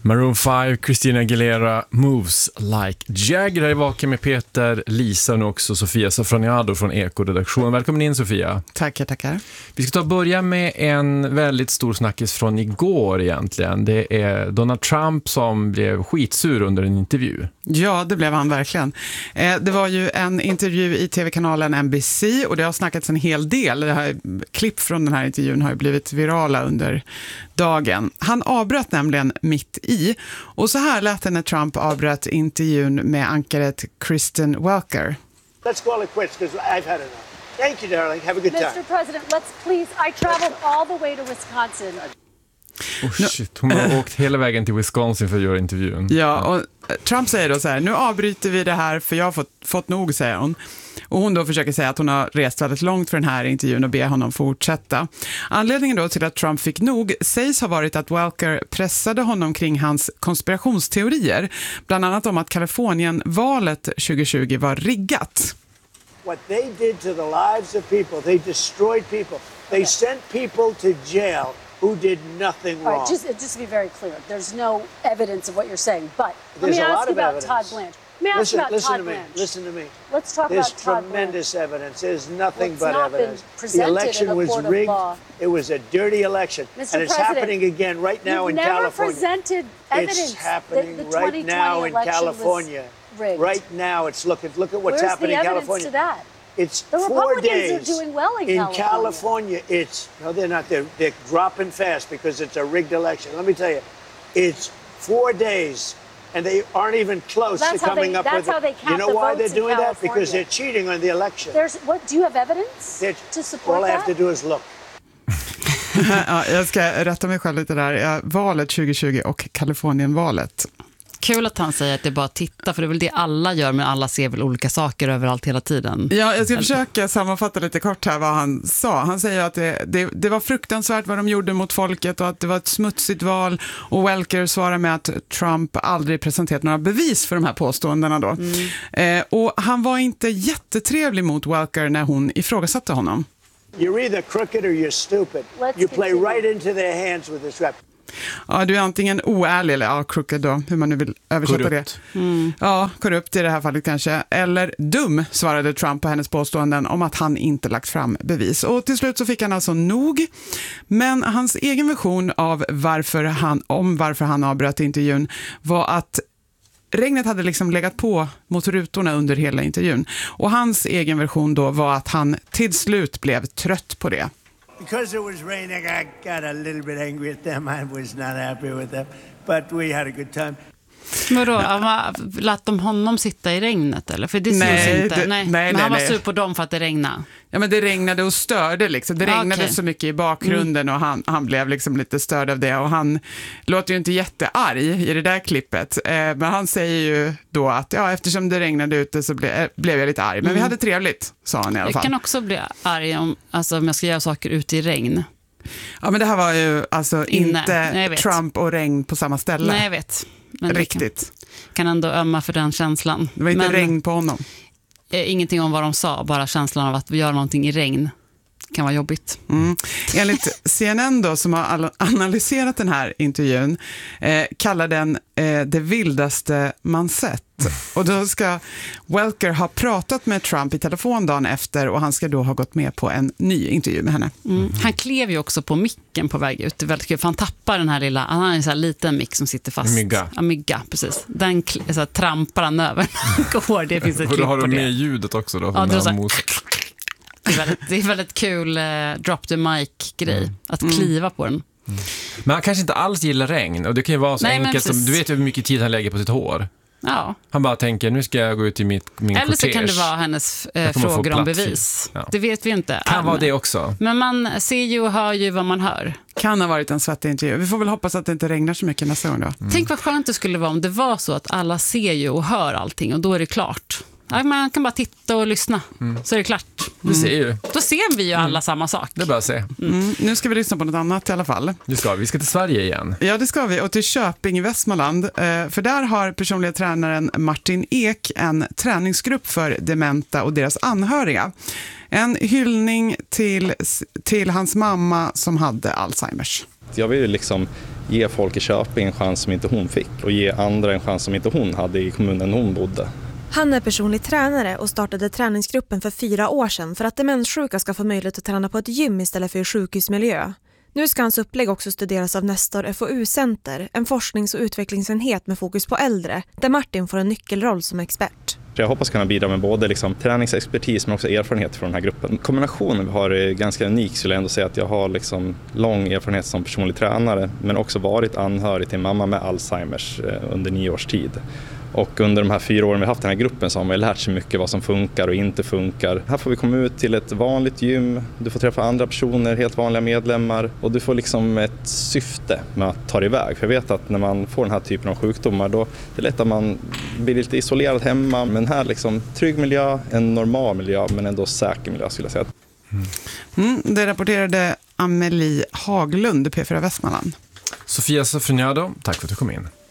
Maroon 5, Christina Aguilera, Moves Like Jagger. Är vaken med Peter, Lisa och också Sofia Safraniado från Eko-redaktionen. Välkommen in, Sofia. Tackar. Vi ska börja med en väldigt stor snackis från igår egentligen. Det är Donald Trump som blev skitsur under en intervju. Ja, det blev han verkligen. Det var ju en intervju i tv-kanalen NBC och det har snackats en hel del. Det här klipp från den här intervjun har ju blivit virala under dagen. Han avbröt nämligen mitt i. Och så här lät det när Trump avbröt intervjun med ankaret Kristen Welker. Let's call it quits because I've had enough. Thank you, darling. Have a good time. Mr. President, let's please. I traveled all the way to Wisconsin. Oh shit, hon har åkt hela vägen till Wisconsin för att göra intervjun. Ja, och Trump säger då så här, nu avbryter vi det här för jag har fått nog, säger hon. Och hon då försöker säga att hon har rest väldigt långt för den här intervjun och ber honom fortsätta. Anledningen då till att Trump fick nog sägs ha varit att Welker pressade honom kring hans konspirationsteorier. Bland annat om att Kalifornien-valet 2020 var riggat. What they did to the lives of people, they destroyed people. They sent people to jail who did nothing wrong. All right, just to be very clear, there's no evidence of what you're saying, but let There's me a lot ask you of about evidence. Todd Blanche. Let me ask you about Listen Todd to me. Blanche. Listen to me. Let's talk There's about Todd tremendous Blanche. evidence. There's nothing What's but not been evidence. The presented in election a was court of rigged. law. It was a dirty election. Mr. And it's President, happening again right now you've in never California. presented evidence It's happening that the right 2020 now in election California. was rigged. Right now, look at what's Where's happening the in evidence California. to that? It's The 4 Republicans days. are doing well in California. It's no, they're not. They're dropping fast because it's a rigged election. Let me tell you, it's 4 days, and they aren't even close That's to how coming they- up that's with. how they You count know the why votes they're in doing that? Because California. they're cheating on the election. Do you have evidence to support All I have that? to do is look. Ja, jag ska rätta mig själv lite där. Valet 2020 och Kalifornienvalet. Kul att han säger att det är bara att titta, för det är väl det alla gör, men alla ser väl olika saker överallt hela tiden. Ja, jag ska försöka sammanfatta lite kort här vad han sa. Han säger att det var fruktansvärt vad de gjorde mot folket och att det var ett smutsigt val. Och Welker svarar med att Trump aldrig presenterat några bevis för de här påståendena då. Och han var inte jättetrevlig mot Welker när hon ifrågasatte honom. You're either crooked or you're stupid. Let's You play continue. right into their hands with this rep. Ja, du är antingen oärlig eller crooked då, hur man nu vill översätta Korrupt. det. Ja, korrupt i det här fallet kanske. Eller dum, svarade Trump på hennes påståenden om att han inte lagt fram bevis. Och till slut så fick han alltså nog. Men hans egen version av varför han avbröt intervjun var att regnet hade liksom legat på mot rutorna under hela intervjun. Och hans egen version då var att han till slut blev trött på det. Because it was raining, I got a little bit angry at them. I was not happy with them, but we had a good time. Men då, lät de honom sitta i regnet eller? För det syns inte. Men han var sur på dem för att det regnade. Ja, men det regnade och störde liksom. Det regnade så mycket i bakgrunden och han blev liksom lite störd av det. Och han låter ju inte jättearg i det där klippet. Men han säger ju då att eftersom det regnade ute så blev jag lite arg. Men vi hade trevligt, sa han i alla fall. Jag kan också bli arg om jag ska göra saker ute i regn. Ja, men det här var ju alltså inte Trump och regn på samma ställe. Nej, jag vet. Men riktigt. Kan ändå ömma för den känslan. Det var inte regn på honom. Ingenting om vad de sa, bara känslan av att vi gör någonting i regn kan vara jobbigt. Enligt CNN då, som har analyserat den här intervjun, kallar den det vildaste man sett. Och då ska Welker ha pratat med Trump i telefon dagen efter och han ska då ha gått med på en ny intervju med henne. Han klev ju också på micken på väg ut. Det är väldigt kul, för han tappar den här lilla, han har en sån här liten mick som sitter fast. Mygga, precis. Den så här, trampar han över. Det finns ett klipp på det. Och då har de med ljudet också då. Ja, det är väldigt kul drop the mic-grej. Att kliva på den. Men han kanske inte alls gillar regn. Och det kan ju vara så enkelt som, du vet ju hur mycket tid han lägger på sitt hår. Ja. Han bara tänker, nu ska jag gå ut i min Eller kortege. så kan det vara hennes frågor om bevis. Ja. Det vet vi inte. Kan vara det också. Men man ser ju och hör ju vad man hör. Kan ha varit en svettig intervju. Vi får väl hoppas att det inte regnar så mycket nästa gång då. Tänk vad skönt det skulle vara om det var så att alla ser ju och hör allting och då är det klart. Man kan bara titta och lyssna, så är det klart. Vi ser ju. Då ser vi ju alla samma sak. Det är bara att se. Nu ska vi lyssna på något annat i alla fall. Vi ska till Sverige igen. Ja, det ska vi. Och till Köping i Västmanland. För där har personliga tränaren Martin Ek en träningsgrupp för dementa och deras anhöriga. En hyllning till hans mamma som hade Alzheimers. Jag vill liksom ge folk i Köping en chans som inte hon fick och ge andra en chans som inte hon hade i kommunen hon bodde. Han är personlig tränare och startade träningsgruppen för 4 år sedan för att demenssjuka ska få möjlighet att träna på ett gym istället för i sjukhusmiljö. Nu ska hans upplägg också studeras av Nestor FoU-center, en forsknings- och utvecklingsenhet med fokus på äldre, där Martin får en nyckelroll som expert. Jag hoppas kunna bidra med både träningsexpertis men också erfarenhet från den här gruppen. Kombinationen vi har är ganska unik, skulle jag ändå säga, att jag har lång erfarenhet som personlig tränare men också varit anhörig till mamma med Alzheimers under 9 års tid. Och under de här 4 åren vi haft den här gruppen så har man lärt sig mycket vad som funkar och inte funkar. Här får vi komma ut till ett vanligt gym, du får träffa andra personer, helt vanliga medlemmar och du får ett syfte med att ta dig iväg. För jag vet att när man får den här typen av sjukdomar då är det lätt att man blir lite isolerad hemma. Men här trygg miljö, en normal miljö men ändå säker miljö skulle jag säga. Det rapporterade Amelie Haglund, P4 Västmanland. Sofia Safriniado, tack för att du kom in.